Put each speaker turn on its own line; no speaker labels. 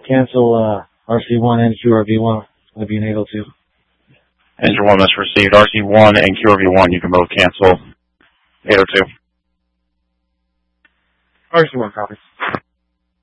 cancel RC1 and QRV1. I've been able to.
Engine 1 must received. RC1 and QRV1, you can both cancel 802.
RC1 copy.